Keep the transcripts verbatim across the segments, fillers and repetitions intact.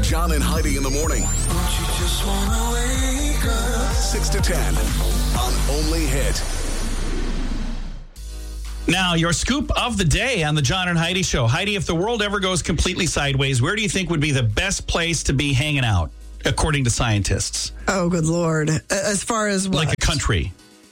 John and Heidi in the morning. Don't you just wanna wake up? six to ten on Only Hit. Now, your scoop of the day on the John and Heidi Show. Heidi, if the world ever goes completely sideways, where do you think would be the best place to be hanging out, according to scientists? Oh, good Lord. As far as what? Like a country.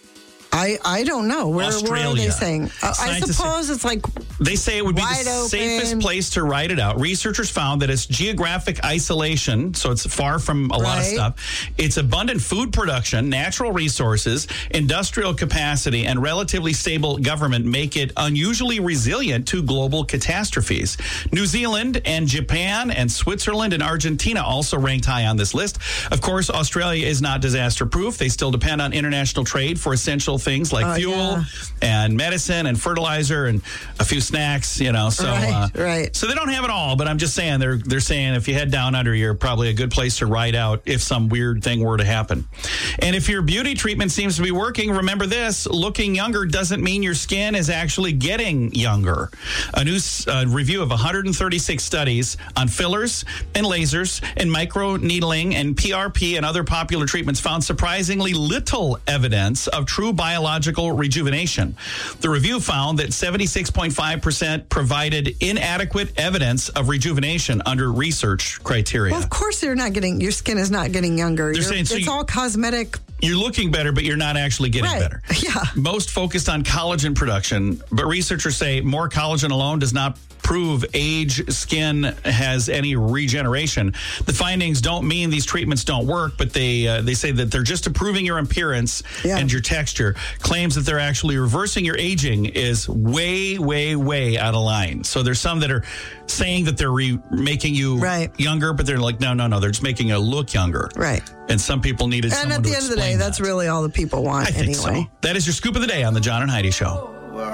I, I don't know. Where, where are they saying? Uh, I suppose it's like They say it would be the open. safest place to write it out. Researchers found that it's geographic isolation, so it's far from a lot of Right. stuff. It's abundant food production, natural resources, industrial capacity, and relatively stable government make it unusually resilient to global catastrophes. New Zealand and Japan and Switzerland and Argentina also ranked high on this list. Of course, Australia is not disaster-proof. They still depend on international trade for essential things like Oh, fuel yeah. and medicine and fertilizer and a few snacks, you know. So, Right, uh, right. So they don't have it all, but I'm just saying they're they're saying if you head down under, you're probably a good place to ride out if some weird thing were to happen. And if your beauty treatment seems to be working, remember this: looking younger doesn't mean your skin is actually getting younger. A new uh, review of one hundred thirty-six studies on fillers and lasers and micro needling and P R P and other popular treatments found surprisingly little evidence of true biological rejuvenation. The review found that seventy-six point five percent provided inadequate evidence of rejuvenation under research criteria. Well, of course, they're not getting, your skin is not getting younger. They're You're- saying, so it's you- all cosmetic. You're looking better, but you're not actually getting Right. better. Yeah. Most focused on collagen production, but researchers say more collagen alone does not prove age skin has any regeneration. The findings don't mean these treatments don't work, but they uh, they say that they're just improving your appearance Yeah. and your texture. Claims that they're actually reversing your aging is way, way, way out of line. So there's some that are saying that they're re- making you Right. younger, but they're like, no, no, no, they're just making you look younger. Right. And some people needed And someone at the to end of the day, explain that's that. really all the people want I think anyway. so. That is your scoop of the day on the John and Heidi Show.